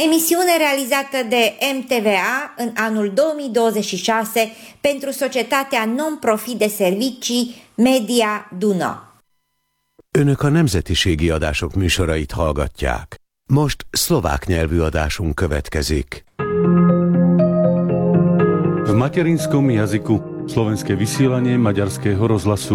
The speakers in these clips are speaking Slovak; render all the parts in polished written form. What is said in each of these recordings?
emisiune realizată de MTVA în anul 2026 pentru societatea non-profit de servicii Media Duna. Önök a nemzetiségi adások műsorait hallgatják. Most szlovák nyelvű adásunk következik. V materinskom jazyku slovenské vysielanie Maďarského rozhlasu.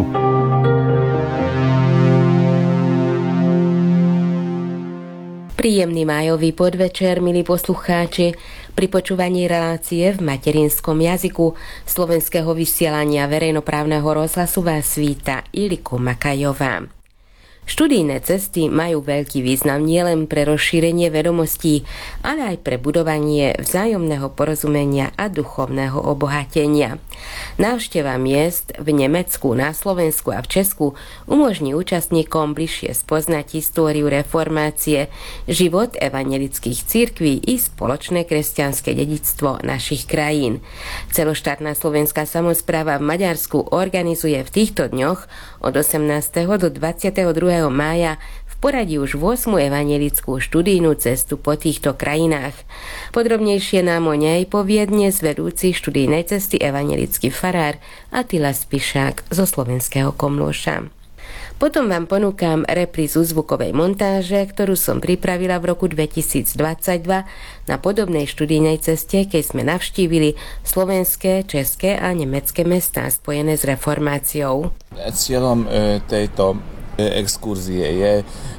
Príjemný májový podvečer, milí poslucháči. Pri počúvaní relácie v materinskom jazyku slovenského vysielania verejnoprávneho rozhlasu vás víta Iliku Makajová. Študijné cesty majú veľký význam nielen pre rozšírenie vedomostí, ale aj pre budovanie vzájomného porozumenia a duchovného obohatenia. Návšteva miest v Nemecku, na Slovensku a v Česku umožní účastníkom bližšie spoznať históriu reformácie, život evanjelických cirkví i spoločné kresťanské dedičstvo našich krajín. Celoštátna slovenská samospráva v Maďarsku organizuje v týchto dňoch od 18. do 22. mája v poradí už 8. evanjelickú študijnú cestu po týchto krajinách. Podrobnejšie nám o nej povie dnes vedúci študijnej cesty evanjelický farár Attila Spišák zo Slovenského Komlóša. Potom vám ponúkam reprízu zvukovej montáže, ktorú som pripravila v roku 2022 na podobnej študijnej ceste, keď sme navštívili slovenské, české a nemecké mestá spojené s reformáciou. Cieľom tejto exkurzie je,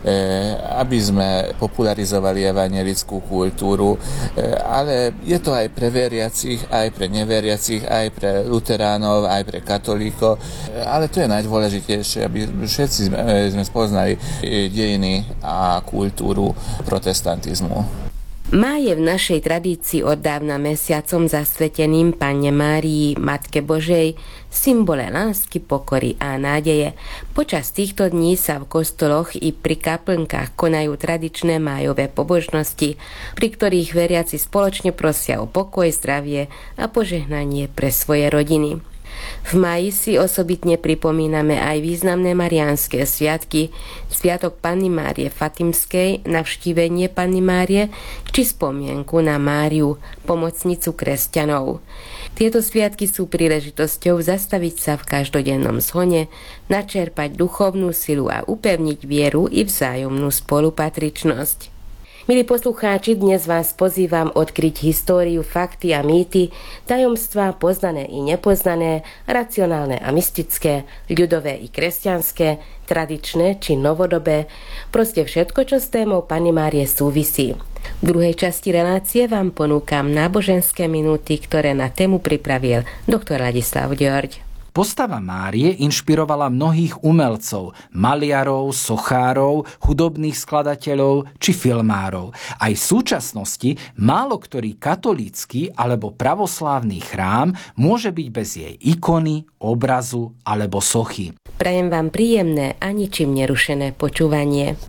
aby sme popularizovali evanjelickú kultúru, ale je to aj pre veriacich, aj pre neveriacich, aj pre luteránov, aj pre katolíkov, ale to je najdôležitejšie, aby všetci sme spoznali dejiny a kultúru protestantizmu. Máj je v našej tradícii od dávna mesiacom zasveteným Panne Márii, Matke Božej, symbole lásky, pokory a nádeje. Počas týchto dní sa v kostoloch i pri kaplnkách konajú tradičné májové pobožnosti, pri ktorých veriaci spoločne prosia o pokoj, zdravie a požehnanie pre svoje rodiny. V máji si osobitne pripomíname aj významné mariánske sviatky, sviatok Panny Márie Fatimskej, navštívenie Panny Márie či spomienku na Máriu, pomocnicu kresťanov. Tieto sviatky sú príležitosťou zastaviť sa v každodennom zhone, načerpať duchovnú silu a upevniť vieru i vzájomnú spolupatričnosť. Milí poslucháči, dnes vás pozývam odkryť históriu, fakty a mýty, tajomstvá poznané i nepoznané, racionálne a mystické, ľudové i kresťanské, tradičné či novodobé, proste všetko, čo s témou Panny Márie súvisí. V druhej časti relácie vám ponúkam náboženské minúty, ktoré na tému pripravil doktor Ladislav Ďorď. Postava Márie inšpirovala mnohých umelcov, maliarov, sochárov, hudobných skladateľov či filmárov. Aj v súčasnosti málo ktorý katolícky alebo pravoslávny chrám môže byť bez jej ikony, obrazu alebo sochy. Prajem vám príjemné a ničím nerušené počúvanie.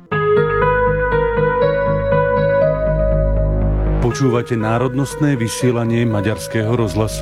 Počúvate národnostné vysielanie Maďarského rozhlasu.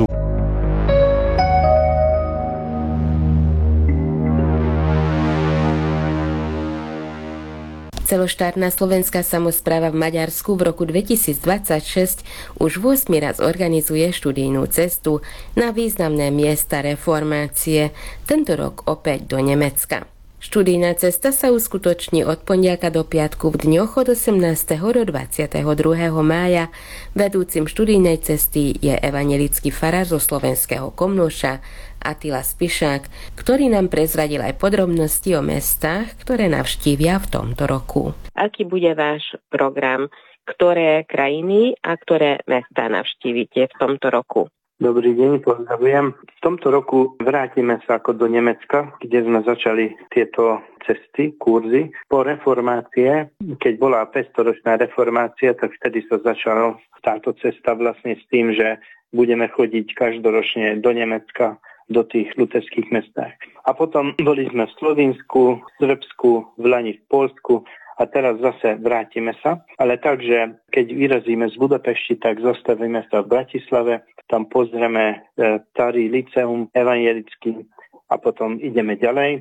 Celoštátna slovenská samospráva v Maďarsku v roku 2026 už 8. raz organizuje študijnú cestu na významné miesta reformácie, tento rok opäť do Nemecka. Študijná cesta sa uskutoční od pondelka do piatku v dňoch od 18. do 22. mája. Vedúcim študijnej cesty je evanjelický farár zo Slovenského Komlóša Attila Spišák, ktorý nám prezradil aj podrobnosti o mestách, ktoré navštívia v tomto roku. Aký bude váš program? Ktoré krajiny a ktoré mestá navštívite v tomto roku? Dobrý deň, pozdravujem. V tomto roku vrátime sa ako do Nemecka, kde sme začali tieto cesty, kurzy. Po reformácie, keď bola 500-ročná reformácia, tak vtedy sa začala táto cesta vlastne s tým, že budeme chodiť každoročne do Nemecka, do tých luterských mestách. A potom boli sme v Slovinsku, v Srbsku, v Lani, v Poľsku a teraz zase vrátime sa. Ale takže, keď vyrazíme z Budapešti, tak zastavíme sa v Bratislave, tam pozrieme starý liceum evanjelický a potom ideme ďalej.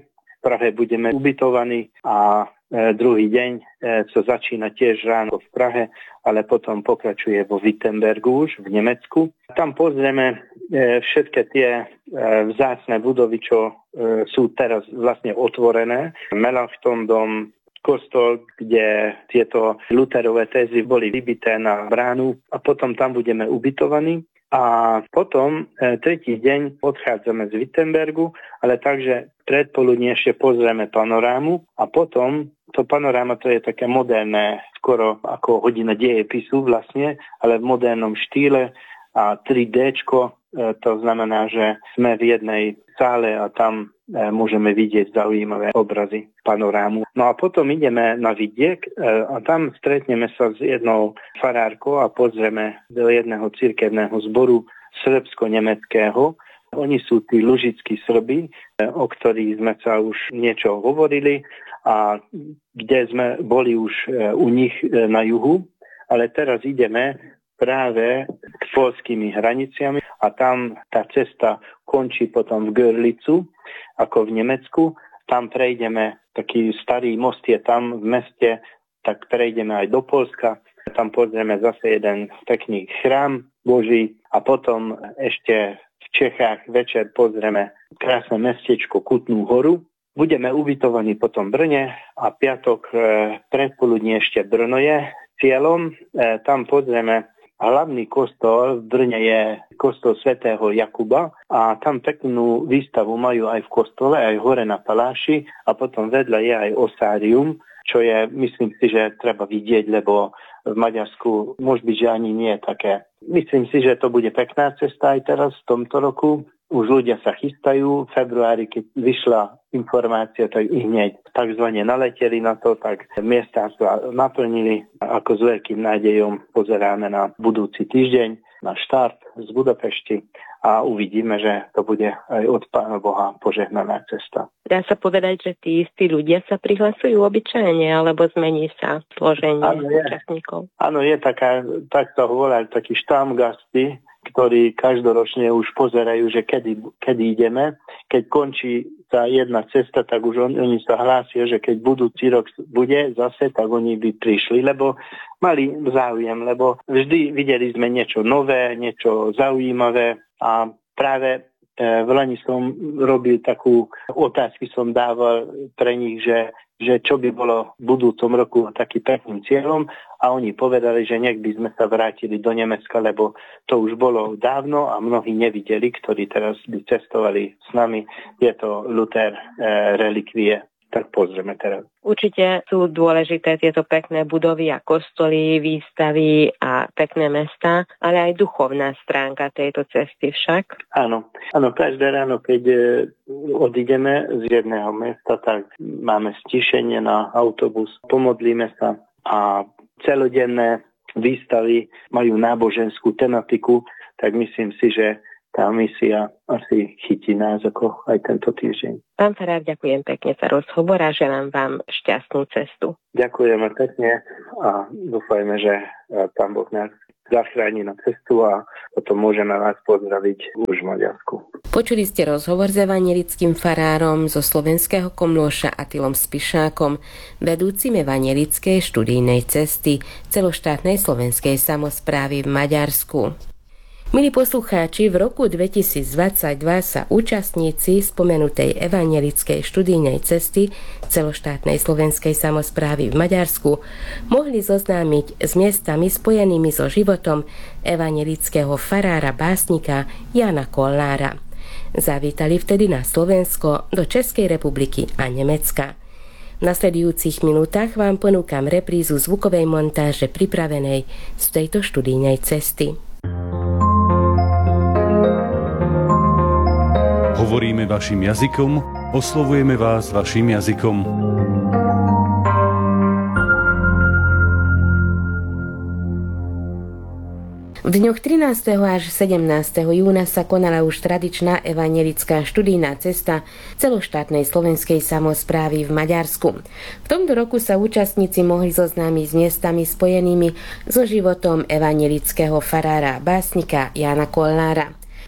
Prahe budeme ubytovaní a druhý deň sa začína tiež ráno v Prahe, ale potom pokračuje vo Wittenbergu už v Nemecku. Tam pozrieme všetky tie vzácne budovy, čo sú teraz vlastne otvorené. Melanchthon-dom, kostol, kde tieto Lutherové tézy boli vybité na bránu a potom tam budeme ubytovaní. A potom tretí deň odchádzame z Wittenbergu, ale takže predpoludne ešte pozrieme panorámu a potom to panoráma to je také moderné, skoro ako hodina dejepisu vlastne, ale v modernom štýle a 3Dčko, to znamená, že sme v jednej sále a tam môžeme vidieť zaujímavé obrazy panorámu. No a potom ideme na vidiek a tam stretneme sa s jednou farárkou a pozrieme do jedného cirkevného zboru srbsko-nemeckého. Oni sú tí lužickí Srbi, o ktorých sme sa už niečo hovorili a kde sme boli už u nich na juhu, ale teraz ideme práve k poľskými hraniciami a tam tá cesta končí potom v Görlicu, ako v Nemecku. Tam prejdeme, taký starý most je tam v meste, tak prejdeme aj do Poľska. Tam pozrieme zase jeden pekný chrám Boží a potom ešte v Čechách večer pozrieme krásne mestečko Kutnú Horu. Budeme ubytovaní potom v Brne a piatok predpoludne ešte Brno je cieľom. Tam pozrieme hlavný kostol v Brne je kostol svätého Jakuba a tam peknú výstavu majú aj v kostole, aj hore na paláši a potom vedľa je aj osárium, čo je, myslím si, že treba vidieť, lebo v Maďarsku môže byť, že ani nie je také. Myslím si, že to bude pekná cesta aj teraz v tomto roku. Už ľudia sa chystajú. V februári, keď vyšla informácia, tak i hneď takzvané naleteli na to, tak miesta sa naplnili. Ako s veľkým nádejom pozeráme na budúci týždeň, na štart z Budapešti a uvidíme, že to bude aj od Pána Boha požehnaná cesta. Dá sa povedať, že tí istí ľudia sa prihlasujú obyčajne, alebo zmení sa zloženie účastníkov? Áno, je taká, tak to hovorí, takí štámgasty, ktorí každoročne už pozerajú, že kedy ideme. Keď končí tá jedna cesta, tak už oni sa hlásia, že keď budúci rok bude zase, tak oni by prišli, lebo mali záujem, lebo vždy videli sme niečo nové, niečo zaujímavé a práve v Lani som robil takú otázky, som dával pre nich, že čo by bolo v budúcom roku takým pekným cieľom a oni povedali, že nech by sme sa vrátili do Nemecka, lebo to už bolo dávno a mnohí nevideli, ktorí teraz by cestovali s nami. Je to Luther relikvie. Tak pozrieme teraz. Určite sú dôležité tieto pekné budovy a kostoly, výstavy a pekné mestá, ale aj duchovná stránka tejto cesty však. Áno, každé ráno, keď odídeme z jedného mesta, tak máme stíšenie na autobus, pomodlíme sa a celodenné výstavy majú náboženskú tematiku, tak myslím si, že tá misia asi chytí nás ako aj tento týždeň. Pán farár, ďakujem pekne za rozhovor a želám vám šťastnú cestu. Ďakujeme pekne a dúfajme, že Pán Boh nás zachráni na cestu a potom môžeme vás pozdraviť už v Maďarsku. Počuli ste rozhovor s evanjelickým farárom zo slovenského Komlóša Attilom Spišákom, vedúcim evanjelickej študijnej cesty celoštátnej slovenskej samosprávy v Maďarsku. Milí poslucháči, v roku 2022 sa účastníci spomenutej evanjelickej študijnej cesty celoštátnej slovenskej samosprávy v Maďarsku mohli zoznámiť s miestami spojenými so životom evanjelického farára básnika Jána Kollára. Zavítali vtedy na Slovensko, do Českej republiky a Nemecka. V nasledujúcich minútach vám ponúkam reprízu zvukovej montáže pripravenej z tejto študijnej cesty. Hovoríme vašim jazykom, oslovujeme vás vašim jazykom. V dňoch 13. až 17. júna sa konala už tradičná evanjelická študijná cesta celoštátnej slovenskej samosprávy v Maďarsku. V tomto roku sa účastníci mohli zoznámiť s miestami spojenými so životom evanjelického farára básnika Jána Kollára.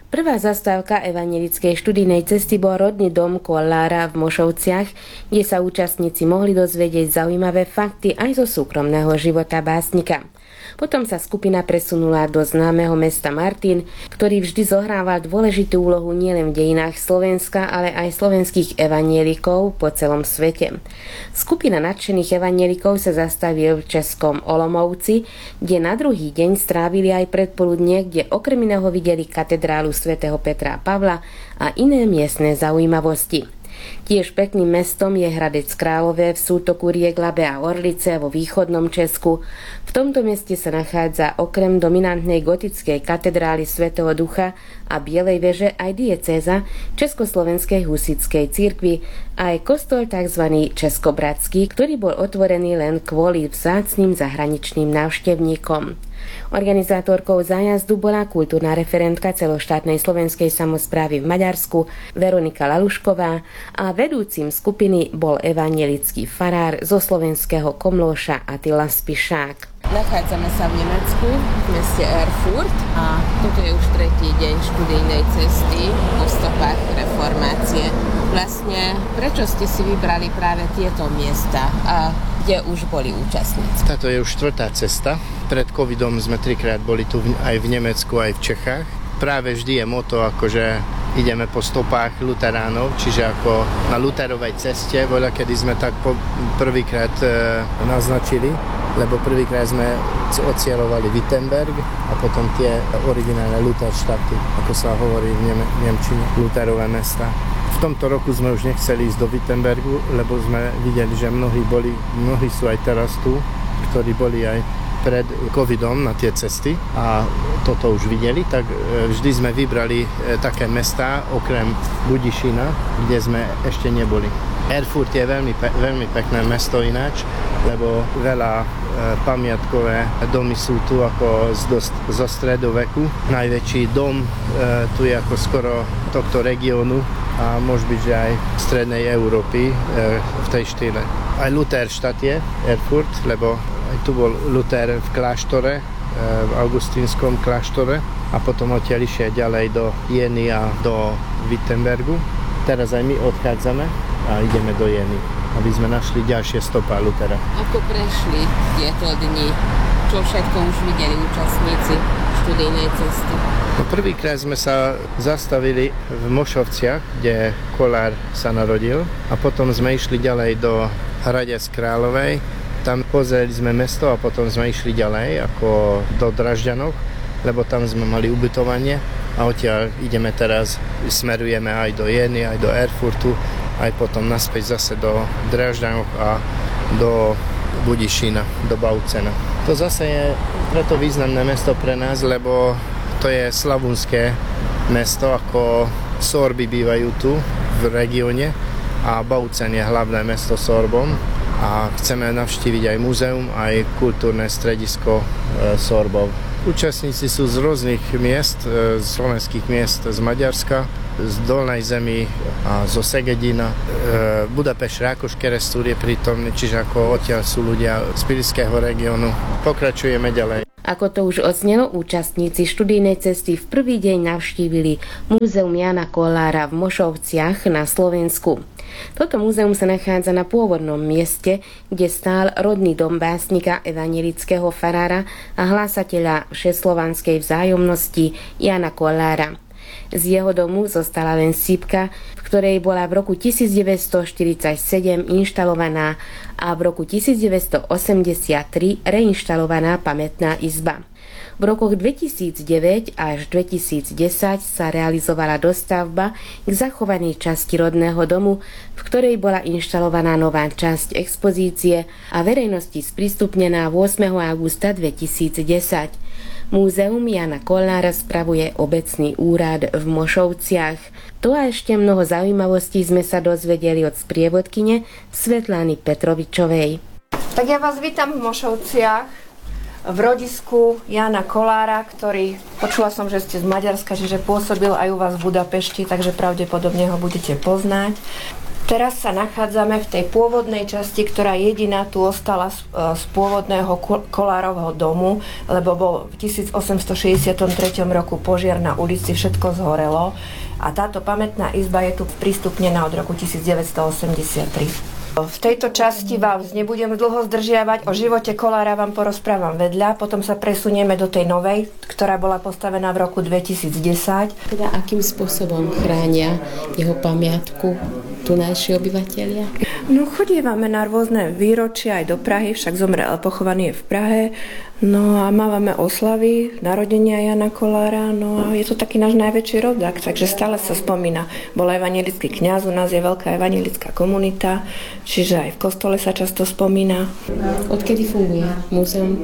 Prvá zastávka evanjelickej študijnej cesty bol rodný dom Kollára v Mošovciach, kde sa účastníci mohli dozvedieť zaujímavé fakty aj zo súkromného života básnika. Potom sa skupina presunula do známeho mesta Martin, ktorý vždy zohrával dôležitú úlohu nielen v dejinách Slovenska, ale aj slovenských evanjelikov po celom svete. Skupina nadšených evanjelikov sa zastavil v českom Olomouci, kde na druhý deň strávili aj predpoludnie, kde okrem iného videli katedrálu svätého Petra a Pavla a iné miestne zaujímavosti. Tiež pekným mestom je Hradec Králové v sútoku riek Labe a Orlice vo východnom Česku. V tomto meste sa nachádza okrem dominantnej gotickej katedrály svätého Ducha a Bielej veže aj diecéza Československej husitskej cirkvi a aj kostol tzv. Českobratský, ktorý bol otvorený len kvôli vzácnym zahraničným návštevníkom. Organizátorkou zájazdu bola kultúrna referentka celoštátnej slovenskej samosprávy v Maďarsku Veronika Lalušková a vedúcim skupiny bol evanjelický farár zo slovenského Komlóša Attila Spišák. Nachádzame sa v Nemecku, v meste Erfurt a toto je už tretí deň študijnej cesty po stopách reformácie. Vlastne, prečo ste si vybrali práve tieto miesta a kde už boli účastníci? Táto je už štvrtá cesta. Pred covidom sme 3-krát boli tu aj v Nemecku, aj v Čechách. Práve vždy je moto, akože ideme po stopách luteránov, čiže ako na Luterovej ceste, voľa kedy sme tak prvýkrát naznačili, lebo prvýkrát sme odcieľovali Wittenberg a potom tie originálne Lutherštáty, ako sa hovorí v nemčine, Luterové mesta. V tomto roku sme už nechceli ísť do Wittenbergu, lebo sme videli, že mnohí sú aj teraz tu, ktorí boli aj pred covidom na tie cesty a toto už videli, tak vždy sme vybrali také mestá okrem Budyšina, kde sme ešte neboli. Erfurt je veľmi pekné mesto ináč, lebo veľa pamiatkové domy sú tu ako zo stredoveku. Najväčší dom tu je ako skoro tohto regiónu a môže byť, že aj v strednej Európy v tej štýle. Aj Lutherštát je Erfurt, lebo aj tu bol Luther v kláštore, v augustínskom kláštore a potom odtiaľ išiel ďalej do Jeny a do Wittenbergu. Teraz aj my odchádzame a ideme do Jeny, aby sme našli ďalšie stopá Luthera. Ako prešli tieto dni? Čo všetko už videli účastníci študijnej cesty? Prvýkrát sme sa zastavili v Mošovciach, kde Kollár sa narodil a potom sme išli ďalej do Hradec Královej. Tam pozreli sme mesto a potom sme išli ďalej ako do Dražďanov, lebo tam sme mali ubytovanie a odtiaľ ideme teraz, smerujeme aj do Jeny, aj do Erfurtu, aj potom naspäť zase do Dražďanov a do Budyšina, do Baucena. To zase je preto významné mesto pre nás, lebo to je slavunské mesto, ako Sorby bývajú tu v regióne a Baucen je hlavné mesto Sorbom. A chceme navštíviť aj múzeum, aj kultúrne stredisko Sorbov. Účastníci sú z rôznych miest, z slovenských miest, z Maďarska, z Dolnej Zemi a zo Segedina. Budapešť, Rákoš, Keresztúr je prítomný, čiže ako odtiaľ sú ľudia z Pilisského regiónu. Pokračujeme ďalej. Ako to už odznelo, účastníci študijnej cesty v prvý deň navštívili múzeum Jána Kollára v Mošovciach na Slovensku. Toto múzeum sa nachádza na pôvodnom mieste, kde stál rodný dom básnika evanjelického farára a hlásateľa všeslovanskej vzájomnosti Jána Kollára. Z jeho domu zostala len sípka, v ktorej bola v roku 1947 inštalovaná a v roku 1983 reinštalovaná pamätná izba. V rokoch 2009 až 2010 sa realizovala dostavba k zachovanej časti rodného domu, v ktorej bola inštalovaná nová časť expozície a verejnosti sprístupnená 8. augusta 2010. Múzeum Jána Kollára spravuje obecný úrad v Mošovciach. To a ešte mnoho zaujímavostí sme sa dozvedeli od sprievodkyne Svetlány Petrovičovej. Tak ja vás vítam v Mošovciach, v rodisku Jána Kollára, ktorý, počula som, že ste z Maďarska, že pôsobil aj u vás v Budapešti, takže pravdepodobne ho budete poznať. Teraz sa nachádzame v tej pôvodnej časti, ktorá jediná tu ostala z pôvodného Kolárovho domu, lebo bol v 1863 roku požiar na ulici, všetko zhorelo a táto pamätná izba je tu prístupnená od roku 1983. V tejto časti vás nebudem dlho zdržiavať, o živote Kolára vám porozprávam vedľa, potom sa presunieme do tej novej, ktorá bola postavená v roku 2010. Teda akým spôsobom chránia jeho pamiatku tunajší obyvatelia? No chodievame na rôzne výročia aj do Prahy, však zomrel, pochovaný je v Prahe. No a mávame oslavy, narodenia Jana Kolára, no a je to taký náš najväčší rodak, takže stále sa spomína. Bol evanjelický kňaz, u nás je veľká evanjelická komunita, čiže aj v kostole sa často spomína. Odkedy funguje múzeum?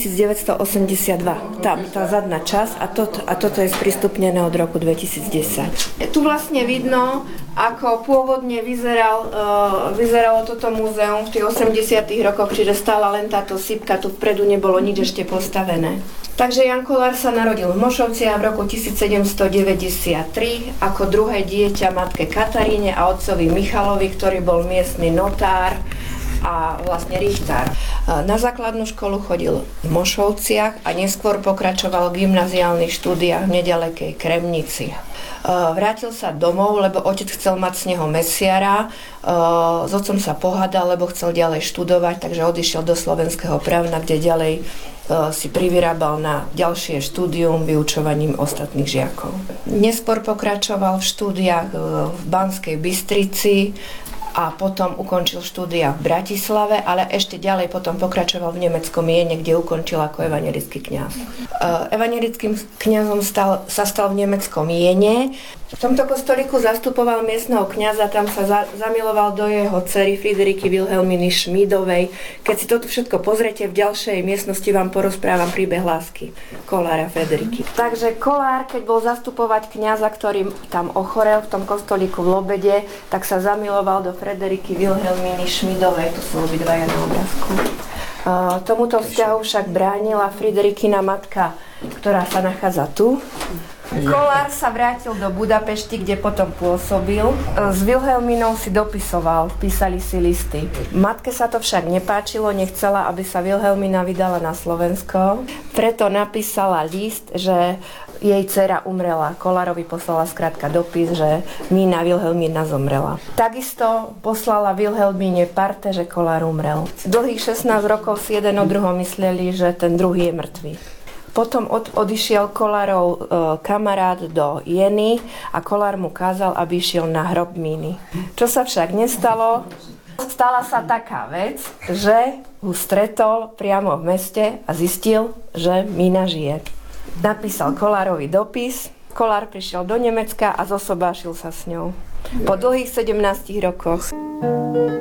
1982, tam tá zadná časť a toto je sprístupnené od roku 2010. Tu vlastne vidno, ako pôvodne vyzeralo toto múzeum v tých 80. rokoch, čiže stála len táto sypka, tu vpredu nebolo nič ešte postavené. Takže Jan Kolár sa narodil v Mošovciach v roku 1793 ako druhé dieťa matke Kataríne a otcovi Michalovi, ktorý bol miestny notár a vlastne richtár. Na základnú školu chodil v Mošovciach a neskôr pokračoval v gymnaziálnych štúdiách v nedalekej Kremnici. Vrátil sa domov, lebo otec chcel mať z neho mesiara. S otcom sa pohádal, lebo chcel ďalej študovať, takže odišiel do Slovenského Právna, kde ďalej si privyrábal na ďalšie štúdium vyučovaním ostatných žiakov. Neskôr pokračoval v štúdiách v Banskej Bystrici a potom ukončil štúdia v Bratislave, ale ešte ďalej potom pokračoval v nemeckom Jene, kde ukončil ako evanjelický kňaz. Evanjelickým kňazom sa stal v nemeckom Jene. V tomto kostolíku zastupoval miestneho kňaza, tam sa zamiloval do jeho dcery Friederiky Wilhelminy Šmídovej. Keď si toto všetko pozrete, v ďalšej miestnosti vám porozprávam príbeh lásky Kolára Frideriky. Takže Kolár, keď bol zastupovať kňaza, ktorý tam ochorel v tom kostolíku v Lobede, tak sa zamiloval do Frideriky Wilhelminy Šmídovej. Tu sú obidvaja na obrázku. Tomuto vzťahu však bránila Friderikina matka, ktorá sa nachádza tu. Kolár sa vrátil do Budapešti, kde potom pôsobil. S Wilhelminou si dopisoval, písali si listy. Matke sa to však nepáčilo, nechcela, aby sa Wilhelmina vydala na Slovensko. Preto napísala list, že jej dcera umrela. Kolárovi poslala skrátka dopis, že Mína Wilhelmina zomrela. Takisto poslala Wilhelmine parte, že Kolár umrel. Dlhých 16 rokov si jeden o druhom mysleli, že ten druhý je mŕtvy. Potom odišiel Kolárov kamarát do Jeny a Kolár mu kázal, aby išiel na hrob Míny. Čo sa však nestalo, stala sa taká vec, že ho stretol priamo v meste a zistil, že Mína žije. Napísal Kolárovi dopis, Kolár prišiel do Nemecka a zosobášil sa s ňou. Po dlhých 17 rokoch.